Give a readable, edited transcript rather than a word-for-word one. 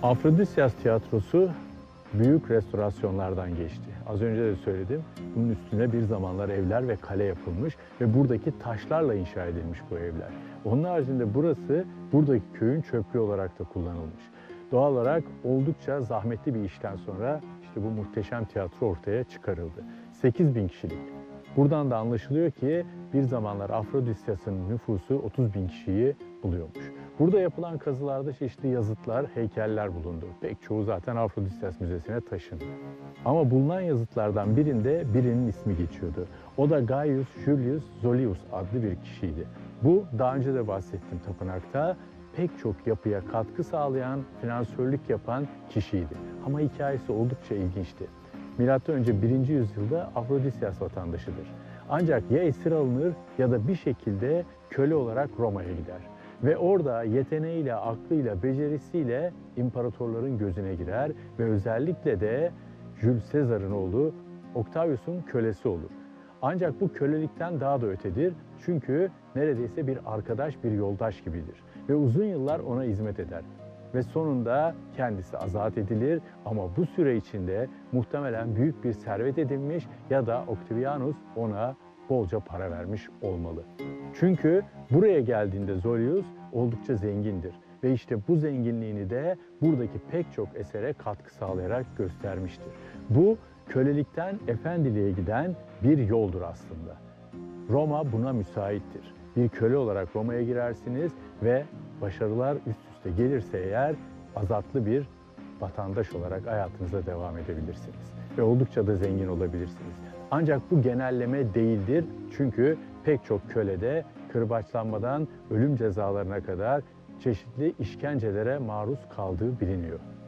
Afrodisyas tiyatrosu büyük restorasyonlardan geçti. Az önce de söyledim. Bunun üstüne bir zamanlar evler ve kale yapılmış ve buradaki taşlarla inşa edilmiş bu evler. Onun haricinde burası buradaki köyün çöplüğü olarak da kullanılmış. Doğal olarak oldukça zahmetli bir işten sonra işte bu muhteşem tiyatro ortaya çıkarıldı. 8.000 kişilik. Buradan da anlaşılıyor ki bir zamanlar Afrodisyas'ın nüfusu 30.000 kişiyi buluyormuş. Burada yapılan kazılarda çeşitli yazıtlar, heykeller bulundu. Pek çoğu zaten Afrodisyas Müzesi'ne taşındı. Ama bulunan yazıtlardan birinin ismi geçiyordu. O da Gaius Julius Zolius adlı bir kişiydi. Bu daha önce de bahsettiğim tapınakta pek çok yapıya katkı sağlayan, finansörlük yapan kişiydi. Ama hikayesi oldukça ilginçti. Milattan önce 1. yüzyılda Afrodisyas vatandaşıdır. Ancak ya esir alınır ya da bir şekilde köle olarak Roma'ya gider. Ve orada yeteneğiyle, aklıyla, becerisiyle imparatorların gözüne girer ve özellikle de Jules Caesar'ın oğlu Octavius'un kölesi olur. Ancak bu kölelikten daha da ötedir. Çünkü neredeyse bir arkadaş, bir yoldaş gibidir. Ve uzun yıllar ona hizmet eder. Ve sonunda kendisi azat edilir ama bu süre içinde muhtemelen büyük bir servet edinmiş ya da Octavianus ona bolca para vermiş olmalı. Çünkü buraya geldiğinde Zolius oldukça zengindir ve işte bu zenginliğini de buradaki pek çok esere katkı sağlayarak göstermiştir. Bu kölelikten efendiliğe giden bir yoldur aslında. Roma buna müsaittir. Bir köle olarak Roma'ya girersiniz ve başarılar üst üste gelirse eğer azatlı bir vatandaş olarak hayatınıza devam edebilirsiniz. Ve oldukça da zengin olabilirsiniz. Ancak bu genelleme değildir. Çünkü pek çok kölede kırbaçlanmadan ölüm cezalarına kadar çeşitli işkencelere maruz kaldığı biliniyor.